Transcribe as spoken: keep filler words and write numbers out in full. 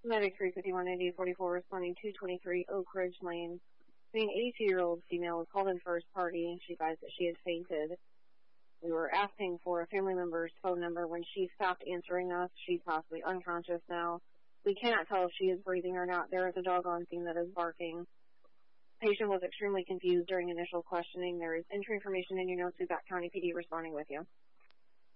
Medic three fifty-one ninety forty-four responding two twenty-three Oak Ridge Lane. Being eighty-two-year-old female was called in for his party, and she advised that she had fainted. We were asking for a family member's phone number. When she stopped answering us, she's possibly unconscious now. We cannot tell if she is breathing or not. There is a dog on scene that is barking. Patient was extremely confused during initial questioning. There is entry information in your notes. We've got County P D responding with you.